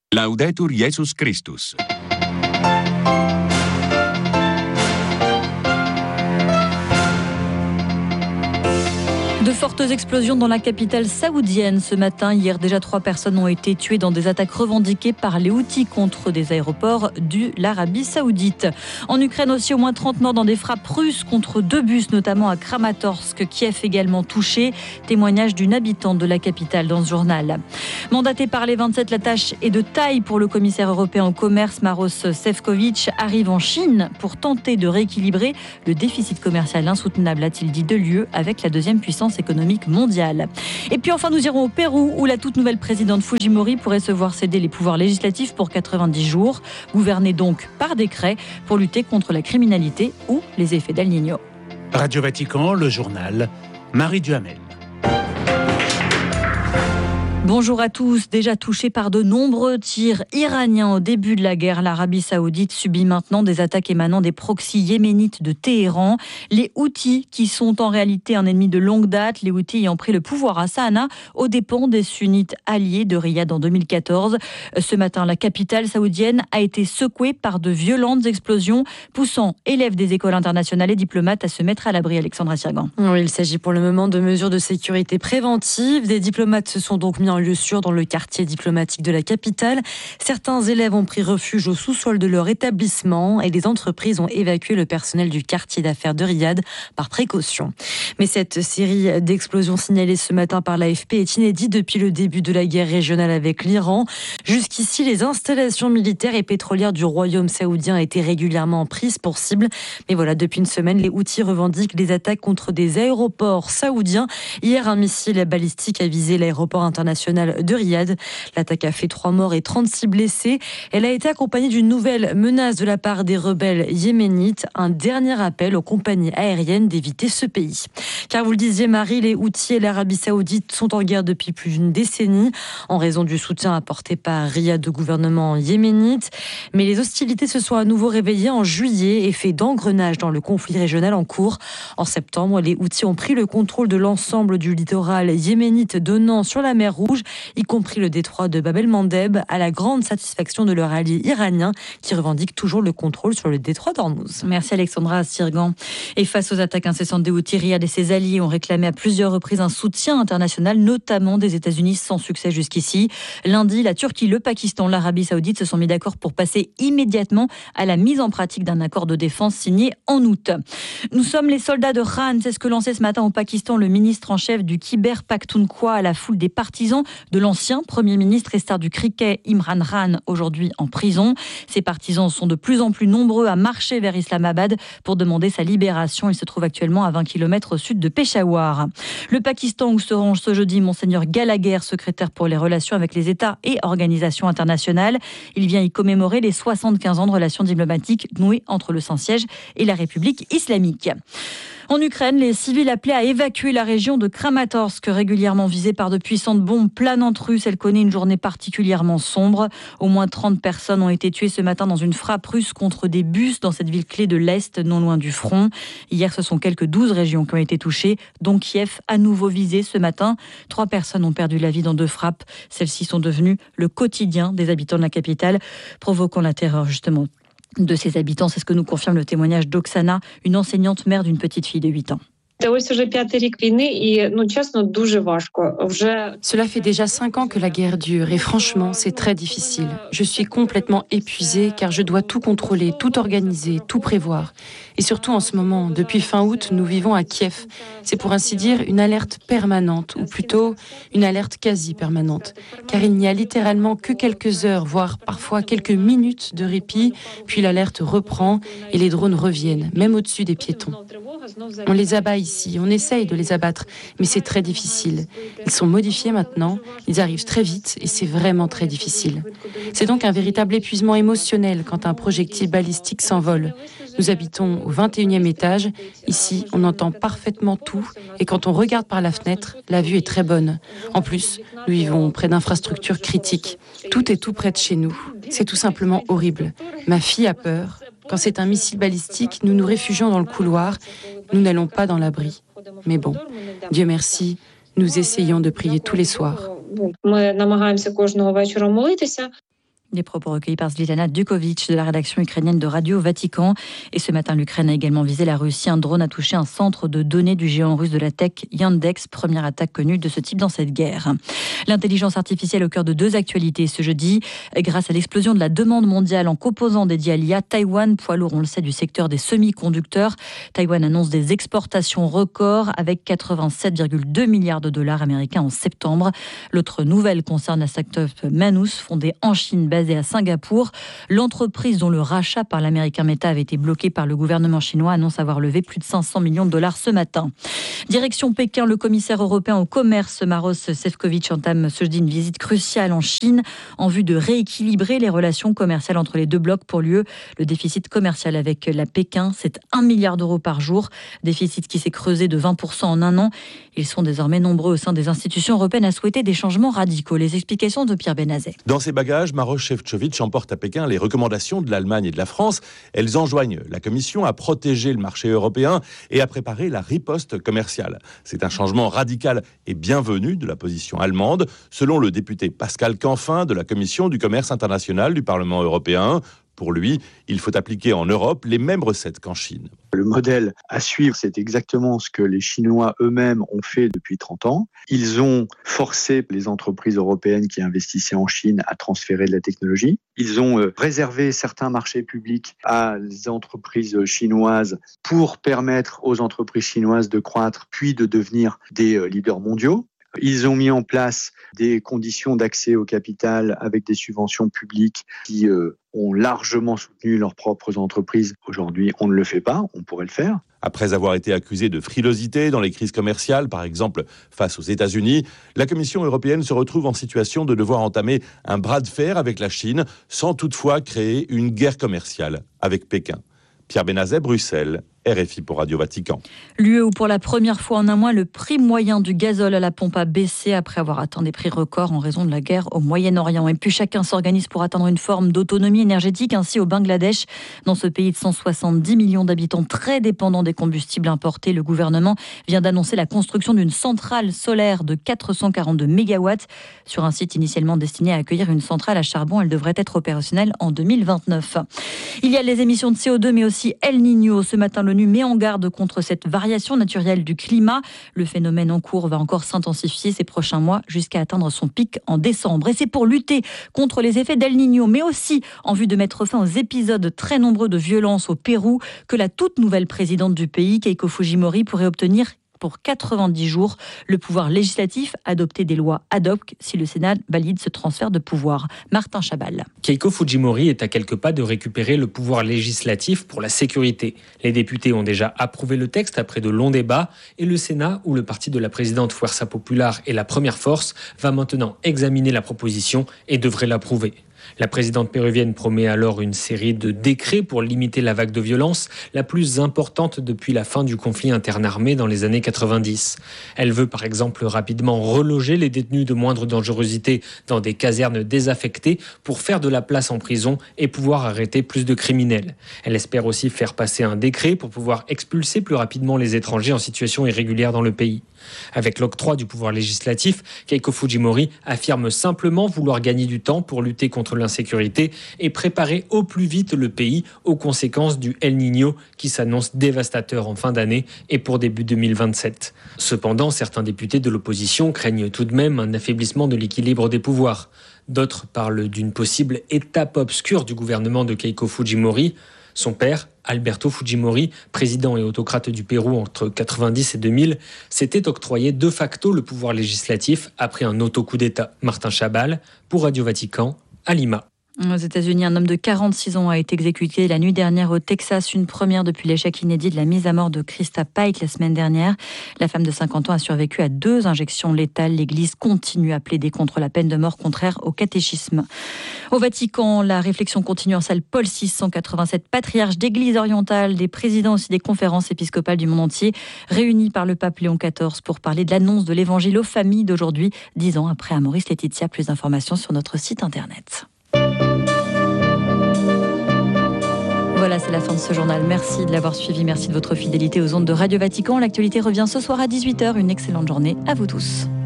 Laudetur Jesus Christus. De fortes explosions dans la capitale saoudienne ce matin. Hier, déjà 3 personnes ont été tuées dans des attaques revendiquées par les Houthis contre des aéroports de l'Arabie saoudite. En Ukraine aussi, au moins 30 morts dans des frappes russes contre 2 bus, notamment à Kramatorsk. Kiev également touché. Témoignage d'une habitante de la capitale dans ce journal. Mandaté par les 27, la tâche est de taille pour le commissaire européen au commerce, Maroš Šefčovič, arrive en Chine pour tenter de rééquilibrer le déficit commercial insoutenable, a-t-il dit, de l'UE avec la deuxième puissance économique mondiale. Et puis enfin, nous irons au Pérou où la toute nouvelle présidente Fujimori pourrait se voir céder les pouvoirs législatifs pour 90 jours, gouverner donc par décret pour lutter contre la criminalité ou les effets d'El Niño. Radio Vatican, le journal, Marie Duhamel. Bonjour à tous. Déjà touché par de nombreux tirs iraniens au début de la guerre, l'Arabie saoudite subit maintenant des attaques émanant des proxys yéménites de Téhéran. Les Houthis, qui sont en réalité un ennemi de longue date, les Houthis ayant pris le pouvoir à Sanaa aux dépens des sunnites alliés de Riyad en 2014. Ce matin, la capitale saoudienne a été secouée par de violentes explosions, poussant élèves des écoles internationales et diplomates à se mettre à l'abri. Alexandra Sirgan. Oui, il s'agit pour le moment de mesures de sécurité préventive. Des diplomates se sont donc mis en lieu sûr dans le quartier diplomatique de la capitale. Certains élèves ont pris refuge au sous-sol de leur établissement et les entreprises ont évacué le personnel du quartier d'affaires de Riyad par précaution. Mais cette série d'explosions signalées ce matin par l'AFP est inédite depuis le début de la guerre régionale avec l'Iran. Jusqu'ici, les installations militaires et pétrolières du royaume saoudien étaient régulièrement prises pour cible. Mais voilà, depuis une semaine, les Houthis revendiquent des attaques contre des aéroports saoudiens. Hier, un missile balistique a visé l'aéroport international de Riyad. L'attaque a fait 3 morts et 36 blessés. Elle a été accompagnée d'une nouvelle menace de la part des rebelles yéménites. Un dernier appel aux compagnies aériennes d'éviter ce pays. Car vous le disiez, Marie, les Houthis et l'Arabie saoudite sont en guerre depuis plus d'une décennie en raison du soutien apporté par Riyad au gouvernement yéménite. Mais les hostilités se sont à nouveau réveillées en juillet, effet d'engrenage dans le conflit régional en cours. En septembre, les Houthis ont pris le contrôle de l'ensemble du littoral yéménite donnant sur la mer Rouge, y compris le détroit de Bab el-Mandeb, à la grande satisfaction de leur allié iranien qui revendique toujours le contrôle sur le détroit d'Ormuz. Merci Alexandra Sirgan. Et face aux attaques incessantes des Houthis, Riyad et ses alliés ont réclamé à plusieurs reprises un soutien international, notamment des États-Unis, sans succès jusqu'ici. Lundi, la Turquie, le Pakistan, l'Arabie saoudite se sont mis d'accord pour passer immédiatement à la mise en pratique d'un accord de défense signé en août. Nous sommes les soldats de Khan, c'est ce que lançait ce matin au Pakistan le ministre en chef du Khyber Pakhtunkhwa à la foule des partisans de l'ancien Premier ministre et star du cricket Imran Khan, aujourd'hui en prison. Ces partisans sont de plus en plus nombreux à marcher vers Islamabad pour demander sa libération. Il se trouve actuellement à 20 km au sud de Peshawar. Le Pakistan où se rend ce jeudi Monseigneur Gallagher, secrétaire pour les relations avec les États et organisations internationales. Il vient y commémorer les 75 ans de relations diplomatiques nouées entre le Saint-Siège et la République islamique. En Ukraine, les civils appelés à évacuer la région de Kramatorsk, régulièrement visée par de puissantes bombes planantes russes. Elle connaît une journée particulièrement sombre. Au moins 30 personnes ont été tuées ce matin dans une frappe russe contre des bus dans cette ville clé de l'Est, non loin du front. Hier, ce sont quelques 12 régions qui ont été touchées, dont Kiev, à nouveau visée ce matin. 3 personnes ont perdu la vie dans 2 frappes. Celles-ci sont devenues le quotidien des habitants de la capitale, provoquant la terreur justement de ses habitants. C'est ce que nous confirme le témoignage d'Oksana, une enseignante mère d'une petite fille de 8 ans. Cela fait déjà 5 ans que la guerre dure et franchement, c'est très difficile. Je suis complètement épuisée car je dois tout contrôler, tout organiser, tout prévoir. Et surtout en ce moment, depuis fin août, nous vivons à Kiev. C'est pour ainsi dire une alerte permanente, ou plutôt une alerte quasi permanente. Car il n'y a littéralement que quelques heures, voire parfois quelques minutes de répit, puis l'alerte reprend et les drones reviennent, même au-dessus des piétons. On les abat ici, on essaye de les abattre, mais c'est très difficile. Ils sont modifiés maintenant, ils arrivent très vite et c'est vraiment très difficile. C'est donc un véritable épuisement émotionnel quand un projectile balistique s'envole. Nous habitons au 21e étage. Ici, on entend parfaitement tout et quand on regarde par la fenêtre, la vue est très bonne. En plus, nous vivons près d'infrastructures critiques. Tout est tout près de chez nous. C'est tout simplement horrible. Ma fille a peur. Quand c'est un missile balistique, nous nous réfugions dans le couloir. Nous n'allons pas dans l'abri. Mais bon, Dieu merci, nous essayons de prier tous les soirs. Des propos recueillis par Zlitana Dukovic de la rédaction ukrainienne de Radio Vatican. Et ce matin, l'Ukraine a également visé la Russie. Un drone a touché un centre de données du géant russe de la tech Yandex, première attaque connue de ce type dans cette guerre. L'intelligence artificielle au cœur de 2 actualités ce jeudi. Grâce à l'explosion de la demande mondiale en composants dédiés à l'IA, Taïwan, poids lourd, on le sait, du secteur des semi-conducteurs. Taïwan annonce des exportations records avec 87,2 milliards de dollars américains en septembre. L'autre nouvelle concerne la start-up Manus, fondée en Chine, basée à Singapour. L'entreprise dont le rachat par l'américain Meta avait été bloqué par le gouvernement chinois annonce avoir levé plus de 500 millions de dollars ce matin. Direction Pékin, le commissaire européen au commerce Maroš Šefčovič entame ce jeudi une visite cruciale en Chine en vue de rééquilibrer les relations commerciales entre les 2 blocs. Pour l'UE, le déficit commercial avec la Pékin, c'est 1 milliard d'euros par jour. Déficit qui s'est creusé de 20% en un an. Ils sont désormais nombreux au sein des institutions européennes à souhaiter des changements radicaux. Les explications de Pierre Benazet. Dans ses bagages, Maroš Šefčovič emporte à Pékin les recommandations de l'Allemagne et de la France. Elles enjoignent la Commission à protéger le marché européen et à préparer la riposte commerciale. C'est un changement radical et bienvenu de la position allemande, selon le député Pascal Canfin de la Commission du commerce international du Parlement européen. Pour lui, il faut appliquer en Europe les mêmes recettes qu'en Chine. Le modèle à suivre, c'est exactement ce que les Chinois eux-mêmes ont fait depuis 30 ans. Ils ont forcé les entreprises européennes qui investissaient en Chine à transférer de la technologie. Ils ont réservé certains marchés publics à les entreprises chinoises pour permettre aux entreprises chinoises de croître puis de devenir des leaders mondiaux. Ils ont mis en place des conditions d'accès au capital avec des subventions publiques qui ont largement soutenu leurs propres entreprises. Aujourd'hui, on ne le fait pas, on pourrait le faire. Après avoir été accusée de frilosité dans les crises commerciales, par exemple face aux États-Unis, la Commission européenne se retrouve en situation de devoir entamer un bras de fer avec la Chine, sans toutefois créer une guerre commerciale avec Pékin. Pierre Benazet, Bruxelles, RFI pour Radio Vatican. L'UE où pour la première fois en un mois, le prix moyen du gazole à la pompe a baissé après avoir atteint des prix records en raison de la guerre au Moyen-Orient. Et puis chacun s'organise pour atteindre une forme d'autonomie énergétique. Ainsi au Bangladesh, dans ce pays de 170 millions d'habitants très dépendant des combustibles importés, le gouvernement vient d'annoncer la construction d'une centrale solaire de 442 mégawatts sur un site initialement destiné à accueillir une centrale à charbon. Elle devrait être opérationnelle en 2029. Il y a les émissions de CO2 mais aussi El Niño. Ce matin, l'ONU met en garde contre cette variation naturelle du climat. Le phénomène en cours va encore s'intensifier ces prochains mois jusqu'à atteindre son pic en décembre. Et c'est pour lutter contre les effets d'El Niño, mais aussi en vue de mettre fin aux épisodes très nombreux de violence au Pérou, que la toute nouvelle présidente du pays, Keiko Fujimori, pourrait obtenir pour 90 jours le pouvoir législatif, adopter des lois ad hoc si le Sénat valide ce transfert de pouvoir. Martin Chabal. Keiko Fujimori est à quelques pas de récupérer le pouvoir législatif pour la sécurité. Les députés ont déjà approuvé le texte après de longs débats et le Sénat, où le parti de la présidente Fuerza Popular est la première force, va maintenant examiner la proposition et devrait l'approuver. La présidente péruvienne promet alors une série de décrets pour limiter la vague de violence, la plus importante depuis la fin du conflit interarmé dans les années 90. Elle veut par exemple rapidement reloger les détenus de moindre dangerosité dans des casernes désaffectées pour faire de la place en prison et pouvoir arrêter plus de criminels. Elle espère aussi faire passer un décret pour pouvoir expulser plus rapidement les étrangers en situation irrégulière dans le pays. Avec l'octroi du pouvoir législatif, Keiko Fujimori affirme simplement vouloir gagner du temps pour lutter contre l'insécurité et préparer au plus vite le pays aux conséquences du El Niño qui s'annonce dévastateur en fin d'année et pour début 2027. Cependant, certains députés de l'opposition craignent tout de même un affaiblissement de l'équilibre des pouvoirs. D'autres parlent d'une possible étape obscure du gouvernement de Keiko Fujimori. Son père, Alberto Fujimori, président et autocrate du Pérou entre 1990 et 2000, s'était octroyé de facto le pouvoir législatif après un auto-coup d'État. Martin Chabal, pour Radio Vatican, à Lima. Aux États-Unis, un homme de 46 ans a été exécuté la nuit dernière au Texas, une première depuis l'échec inédit de la mise à mort de Krista Pike la semaine dernière. La femme de 50 ans a survécu à 2 injections létales. L'Église continue à plaider contre la peine de mort contraire au catéchisme. Au Vatican, la réflexion continue en salle Paul VI, 187 patriarches d'Église orientale, des présidents aussi des conférences épiscopales du monde entier, réunis par le pape Léon XIV pour parler de l'annonce de l'évangile aux familles d'aujourd'hui, 10 ans après Amoris Laetitia. Plus d'informations sur notre site internet. Voilà, c'est la fin de ce journal. Merci de l'avoir suivi. Merci de votre fidélité aux ondes de Radio Vatican. L'actualité revient ce soir à 18h. Une excellente journée à vous tous.